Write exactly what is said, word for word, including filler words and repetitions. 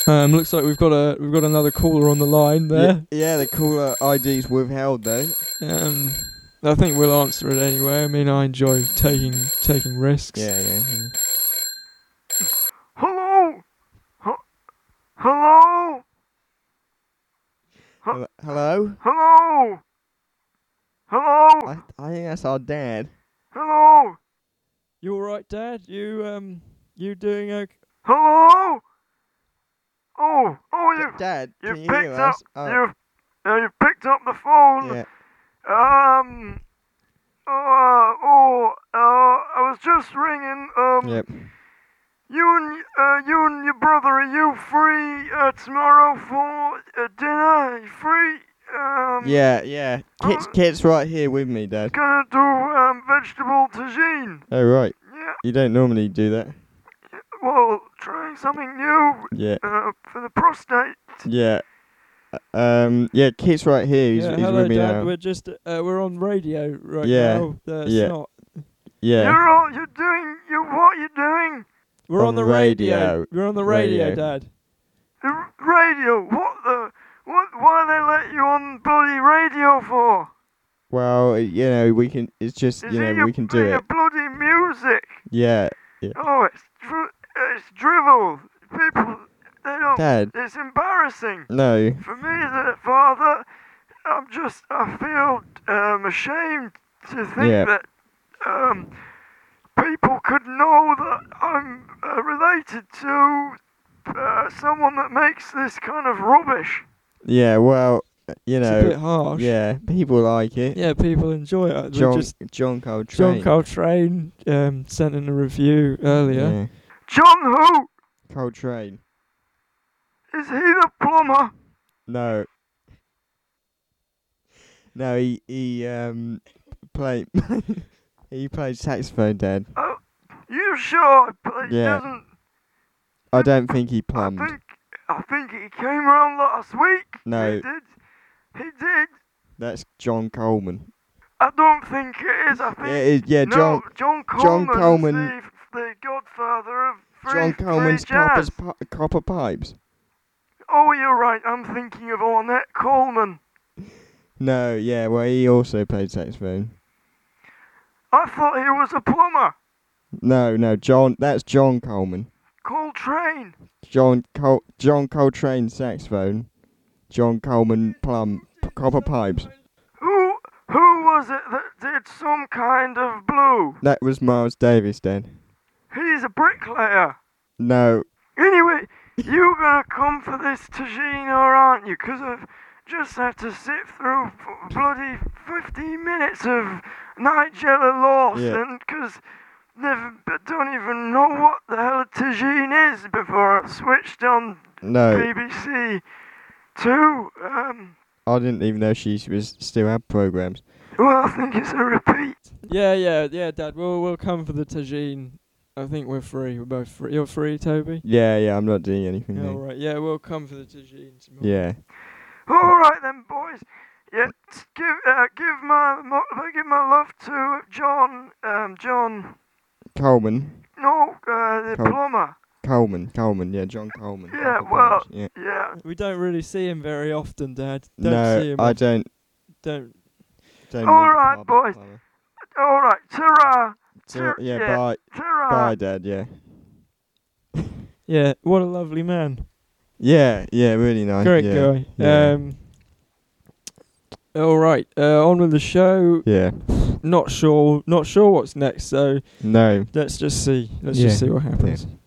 Um, looks like we've got a we've got another caller on the line there. Yeah, yeah, the caller I D's withheld though. Um, I think we'll answer it anyway. I mean, I enjoy taking taking risks. Yeah, yeah. yeah. Hello? H- Hello? Hello? Hello? Hello? Hello? I, I think that's our dad. Hello? You all right, Dad? You um, you doing okay? Hello? Oh, oh, D- you Dad, you can you picked hear up us? Oh, you uh, you picked up the phone. yeah. Um. Uh, oh, uh, I was just ringing. Um. Yep. You and uh, you and your brother, are you free uh, tomorrow for uh, dinner? Are you free? Um, Yeah, yeah. Kit's, um, Kit's right here with me, Dad. Gonna do um, vegetable tagine. Oh, right. Yeah. You don't normally do that. Well, trying something new Yeah. uh, for the prostate. Yeah. Uh, Um. Yeah, Kit's right here. He's, yeah, he's hello, with me Dad. now. We're just uh, we're on radio right Yeah, now. That's yeah. not. Yeah. You're all, you're doing. You what you doing? We're on, On the radio. radio. We're on the radio, Radio. Dad. The r- radio. What the? What? Why they let you on bloody radio for? Well, you know, we can. It's just, Is you it know, your, we can do your it. bloody music? Yeah. Oh, it's dri- it's drivel. People, they don't. Dad. It's embarrassing. No. For me as a father, I'm just, I feel um, ashamed to think Yeah. that um, people could know that I'm uh, related to uh, someone that makes this kind of rubbish. Yeah. Well, you It's a know. bit harsh. Yeah. People like it. Yeah, people enjoy it. We John. just John Coltrane. John Coltrane um, sent in a review earlier. Yeah. John who? Coltrane. Is he the plumber? No. No. He he um play. He plays saxophone, Dad. Oh, you sure? But he Yeah. doesn't. I don't think he I plumbed. think, I think he came round last week. No. He did. He did. That's John Coleman. I don't think it is. I think. Yeah, it is, yeah, no, John. John John Coleman's Coleman- The, the godfather of free, John free Coleman's jazz. Copper's pi- Copper Pipes. Oh, you're right. I'm thinking of Ornette Coleman. No, yeah, well, he also played saxophone. I thought he was a plumber. No, no, John. That's John Coleman. Coltrane. John Col- John Coltrane saxophone. John Coleman plum p- Copper Pipes. Who who was it that did Some Kind of Blue? That was Miles Davis, then. He's a bricklayer. No, Anyway, you gonna come for this tagine or aren't you? 'Cause I've just had to sit through f- bloody fifteen minutes of Nigella Lawson 'cause they don't even know what the hell a tagine is before I switched on no. B B C Two. Um, I didn't even know she was still had programs. well, I think it's a repeat. Yeah, yeah, yeah, Dad. We'll we'll come for the tagine. I think we're free. We're both free. You're free, Toby. Yeah, yeah, I'm not doing anything. Yeah, then. all right. Yeah, we'll come for the tagine tomorrow. Yeah. All right then, boys. Yeah, s- give uh, give my mo- give my love to John. Um, John. Coleman. No, uh, the Col- plumber. Coleman. Coleman. Yeah, John Coleman. Yeah, Copper well, Pipes, yeah. yeah. We don't really see him very often, Dad. Don't No, see him. I often. don't. Don't. Don't All need the right, plumber- boys. plumber. All right, ta-ra. So, yeah, yeah. bye. Ta-ra. Bye, Dad, yeah. Yeah, what a lovely man. Yeah, yeah, really nice. Great yeah, guy. Yeah. Um. All right. Uh, on with the show. yeah. Not sure. Not sure what's next. So No. let's just see. Let's Yeah. just see what happens.